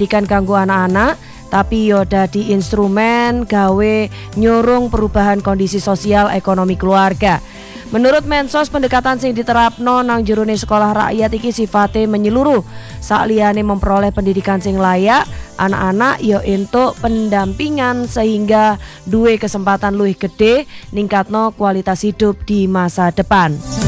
pendidikan kanggo anak-anak, tapi yo dadi instrumen gawe nyurung perubahan kondisi sosial ekonomi keluarga. Menurut Mensos, pendekatan sing diterapno nang jerone sekolah rakyat iki sifate menyeluruh. Sakliyane memperoleh pendidikan sing layak, anak-anak yo entuk pendampingan sehingga duwe kesempatan luwih gede ningkatno kualitas hidup di masa depan.